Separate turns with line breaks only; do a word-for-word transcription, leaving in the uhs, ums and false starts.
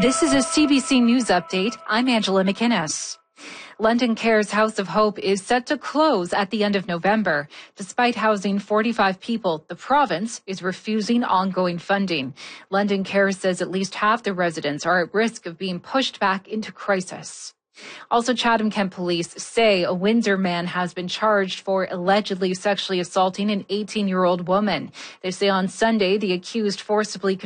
This is a C B C News update. I'm Angela McInnes. London Care's House of Hope is set to close at the end of November. Despite housing forty-five people, the province is refusing ongoing funding. London Care says at least half the residents are at risk of being pushed back into crisis. Also, Chatham-Kent police say a Windsor man has been charged for allegedly sexually assaulting an eighteen-year-old woman. They say on Sunday the accused forcibly